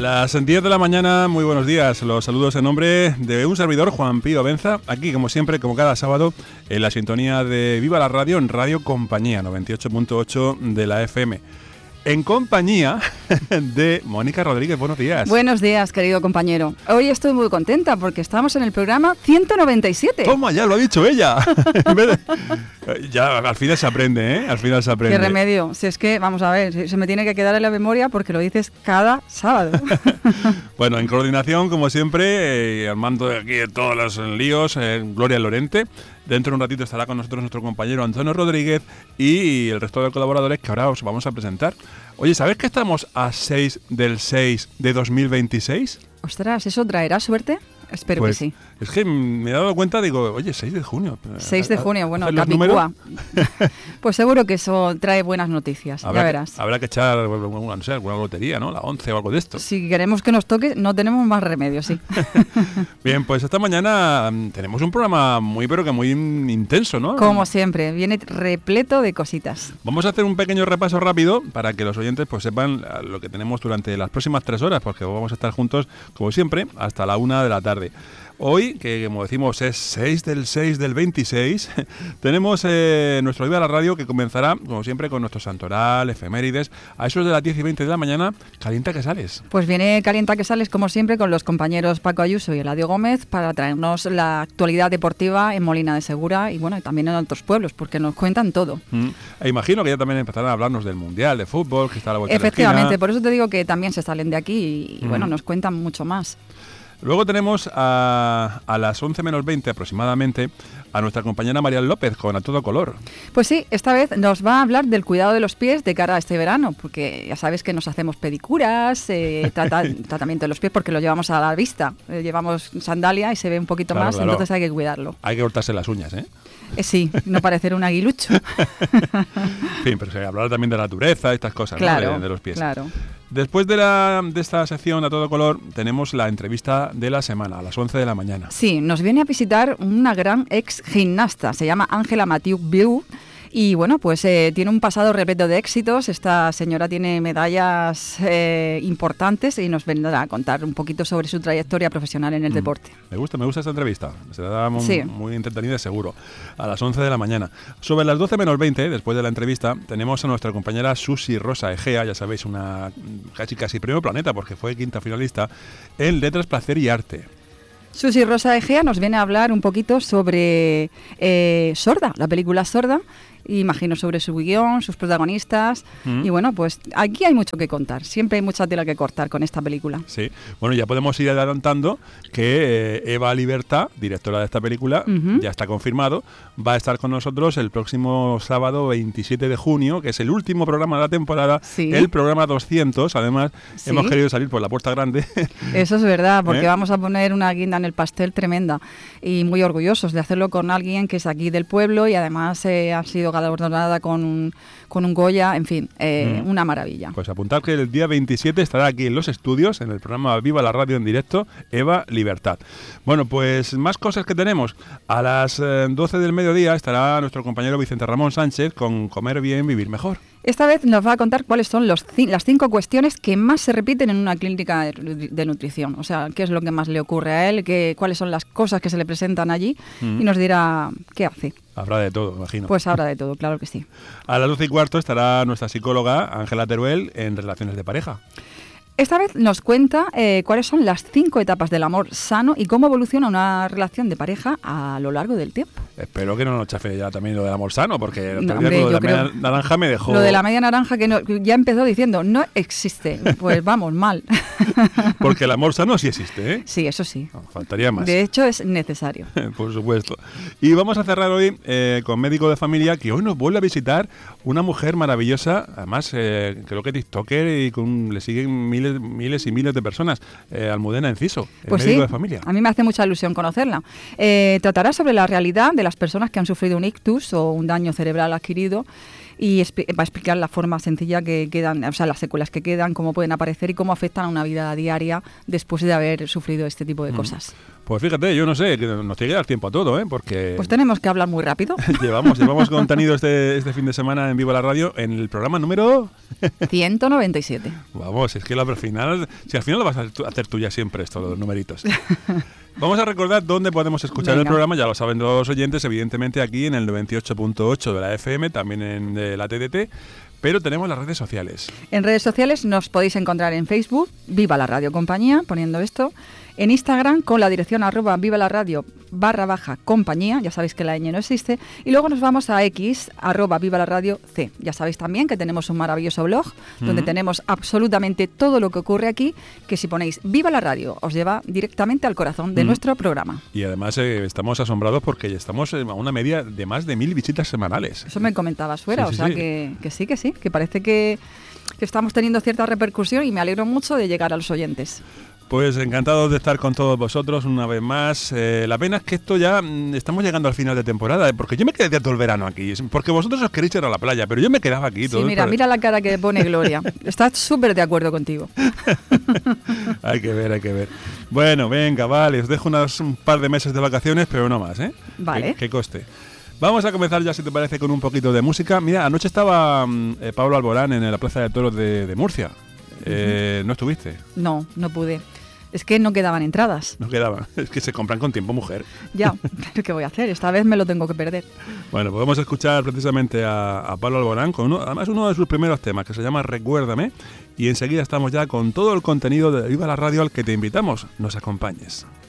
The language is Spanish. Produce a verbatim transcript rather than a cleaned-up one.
Las diez de la mañana, muy buenos días. Los saludos en nombre de un servidor, Juan Pío Benza, aquí como siempre, como cada sábado, en la sintonía de Viva la Radio, en Radio Compañía, noventa y ocho punto ocho de la F M. En compañía de Mónica Rodríguez. Buenos días. Buenos días, querido compañero. Hoy estoy muy contenta porque estamos en el programa ciento noventa y siete. Toma, ya lo ha dicho ella. Ya, al final se aprende, ¿eh? Al final se aprende. Qué remedio. Si es que, vamos a ver, se me tiene que quedar en la memoria porque lo dices cada sábado. Bueno, en coordinación, como siempre, eh, al mando de aquí de todos los líos, eh, Gloria Lorente. Dentro de un ratito estará con nosotros nuestro compañero Antonio Rodríguez y el resto de colaboradores que ahora os vamos a presentar. Oye, ¿sabes que estamos a seis del seis de dos mil veintiséis? Ostras, ¿eso traerá suerte? Espero pues, que sí. Es que me he dado cuenta, digo, oye, seis de junio. seis de junio, bueno, Capicúa. Pues seguro que eso trae buenas noticias, habrá ya verás. Que, habrá que echar, no sé, alguna lotería, ¿no? La once o algo de esto. Si queremos que nos toque, no tenemos más remedio, sí. Bien, pues esta mañana tenemos un programa muy, pero que muy intenso, ¿no? Como siempre, viene repleto de cositas. Vamos a hacer un pequeño repaso rápido para que los oyentes pues sepan lo que tenemos durante las próximas tres horas, porque vamos a estar juntos, como siempre, hasta la una de la tarde. Hoy, que como decimos es seis del seis del veintiséis, tenemos eh, nuestro Viva la Radio que comenzará, como siempre, con nuestro santoral, efemérides, a esos de las diez y veinte de la mañana. Calienta que sales. Pues viene Calienta que sales, como siempre, con los compañeros Paco Ayuso y Eladio Gómez para traernos la actualidad deportiva en Molina de Segura y bueno, y también en otros pueblos, porque nos cuentan todo. Mm. E imagino que ya también empezarán a hablarnos del Mundial de Fútbol, que está a la vuelta Efectivamente, de la esquina. Por eso te digo que también se salen de aquí y, y mm. bueno, nos cuentan mucho más. Luego tenemos a, a las once menos veinte aproximadamente a nuestra compañera Marian López con A Todo Color. Pues sí, esta vez nos va a hablar del cuidado de los pies de cara a este verano, porque ya sabes que nos hacemos pedicuras, eh, trata, tratamiento de los pies porque lo llevamos a la vista, eh, llevamos sandalia y se ve un poquito claro, más, claro. Entonces hay que cuidarlo. Hay que cortarse las uñas, ¿eh? Eh, sí, no parecer un aguilucho. En fin, pero se hablará también de la dureza, estas cosas, claro, ¿no? de, de los pies. Claro. Después de, la, de esta sección A Todo Color, tenemos la entrevista de la semana, a las once de la mañana. Sí, nos viene a visitar una gran ex gimnasta, se llama Ángela Mathieu Biu. Y bueno, pues eh, tiene un pasado repleto de éxitos. Esta señora tiene medallas eh, importantes y nos vendrá a contar un poquito sobre su trayectoria profesional en el mm. deporte. Me gusta, me gusta esta entrevista. Será muy, sí. muy entretenida seguro. A las once de la mañana. Sobre las doce menos veinte, después de la entrevista, tenemos a nuestra compañera Susi Rosa Egea, ya sabéis, una casi casi premio Planeta, porque fue quinta finalista en Letras, Placer y Arte. Susi Rosa Egea nos viene a hablar un poquito sobre eh, Sorda, la película Sorda. Imagino sobre su guión, sus protagonistas mm. y bueno, pues aquí hay mucho que contar, siempre hay mucha tela que cortar con esta película. Sí, bueno, ya podemos ir adelantando que eh, Eva Libertad, directora de esta película, uh-huh. ya está confirmado, va a estar con nosotros el próximo sábado veintisiete de junio, que es el último programa de la temporada, sí. el programa doscientos, además sí. hemos querido salir por la puerta grande. Eso es verdad, porque ¿Eh? vamos a poner una guinda en el pastel tremenda y muy orgullosos de hacerlo con alguien que es aquí del pueblo y además eh, ha sido galardonada con un, con un Goya, en fin, eh, mm. una maravilla. Pues apuntar que el día veintisiete estará aquí en los estudios, en el programa Viva la Radio en directo, Eva Libertad. Bueno, pues más cosas que tenemos. A las eh, doce del mediodía estará nuestro compañero Vicente Ramón Sánchez con Comer Bien, Vivir Mejor. Esta vez nos va a contar cuáles son los, las cinco cuestiones que más se repiten en una clínica de, de nutrición. O sea, qué es lo que más le ocurre a él, qué, cuáles son las cosas que se le presentan allí mm. y nos dirá qué hace. Habrá de todo, imagino. Pues habrá de todo, claro que sí. A las doce y cuarto estará nuestra psicóloga Ángela Teruel en Relaciones de Pareja. Esta vez nos cuenta eh, cuáles son las cinco etapas del amor sano y cómo evoluciona una relación de pareja a lo largo del tiempo. Espero que no nos chafe ya también lo del amor sano, porque no, hombre, lo de la creo, media naranja me dejó... Lo de la media naranja que no, ya empezó diciendo, no existe. Pues vamos, mal. Porque el amor sano sí existe, ¿eh? Sí, eso sí. No, faltaría más. De hecho, es necesario. Por supuesto. Y vamos a cerrar hoy eh, con Médico de Familia, que hoy nos vuelve a visitar una mujer maravillosa, además eh, creo que tiktoker y con, le siguen miles, miles y miles de personas, eh, Almudena Enciso, el pues médico sí, de familia. A mí me hace mucha ilusión conocerla. Eh, tratará sobre la realidad de las personas que han sufrido un ictus o un daño cerebral adquirido y esp- va a explicar la forma sencilla que quedan, o sea, las secuelas que quedan, cómo pueden aparecer y cómo afectan a una vida diaria después de haber sufrido este tipo de mm. cosas. Pues fíjate, yo no sé, que nos tiene que dar tiempo a todo, ¿eh? Porque... Pues tenemos que hablar muy rápido. llevamos, llevamos contenido este, este fin de semana en Viva la Radio en el programa número... ciento noventa y siete. Vamos, es que al final, si al final lo vas a hacer tú ya siempre esto, los numeritos. Vamos a recordar dónde podemos escuchar Venga. el programa, ya lo saben los oyentes, evidentemente aquí en el noventa y ocho punto ocho de la F M, también en de la T D T, pero tenemos las redes sociales. En redes sociales nos podéis encontrar en Facebook, Viva la Radio Compañía, poniendo esto, en Instagram con la dirección arroba viva la radio barra baja compañía, ya sabéis que la ñ no existe, y luego nos vamos a X, arroba viva la radio C. Ya sabéis también que tenemos un maravilloso blog uh-huh. donde tenemos absolutamente todo lo que ocurre aquí, que si ponéis Viva la Radio os lleva directamente al corazón de uh-huh. nuestro programa. Y además eh, estamos asombrados porque ya estamos a una media de más de mil visitas semanales. Eso me comentabas fuera, sí, sí, o sea sí. Que, que sí, que sí, que parece que, que estamos teniendo cierta repercusión y me alegro mucho de llegar a los oyentes. Pues encantado de estar con todos vosotros una vez más. Eh, la pena es que esto ya mm, estamos llegando al final de temporada, ¿eh? Porque yo me quedé todo el verano aquí, porque vosotros os queréis ir a la playa, pero yo me quedaba aquí. Todo sí, mira, el... mira la cara que pone Gloria. Está súper de acuerdo contigo. Hay que ver, hay que ver. Bueno, venga, vale, os dejo unos, un par de meses de vacaciones, pero no más, ¿eh? Vale. Que, que coste. Vamos a comenzar ya, si te parece, con un poquito de música. Mira, anoche estaba eh, Pablo Alborán en la Plaza de Toros de, de Murcia. Eh, ¿No estuviste? No, no pude. Es que no quedaban entradas. No quedaban. Es que se compran con tiempo, mujer. Ya, ¿qué voy a hacer? Esta vez me lo tengo que perder. Bueno, pues vamos a escuchar precisamente a, a Pablo Alborán con uno, además uno de sus primeros temas que se llama Recuérdame. Y enseguida estamos ya con todo el contenido de Viva la Radio al que te invitamos. Nos acompañes.